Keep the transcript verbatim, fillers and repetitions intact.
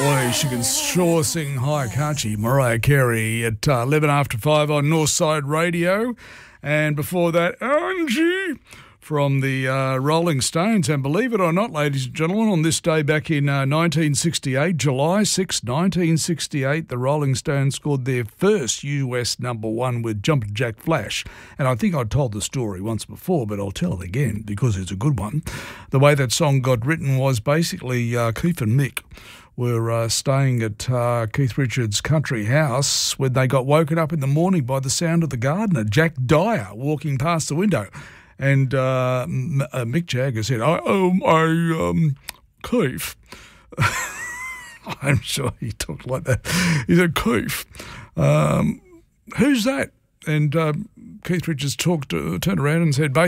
Boy, she can sure sing high, can't she? Mariah Carey at uh, eleven after five on Northside Radio. And before that, Angie from the uh, Rolling Stones. And believe it or not, ladies and gentlemen, on this day back in uh, nineteen sixty-eight, July sixth, nineteen sixty-eight, the Rolling Stones scored their first U S number one with Jumpin' Jack Flash. And I think I told the story once before, but I'll tell it again because it's a good one. The way that song got written was basically uh, Keith and Mick were uh, staying at uh, Keith Richards' country house when they got woken up in the morning by the sound of the gardener, Jack Dyer, walking past the window. And uh, M- uh, Mick Jagger said, I, um, I, um, Keith. I'm sure he talked like that. He said, Keith, um, who's that? And um, Keith Richards talked, uh, turned around and said,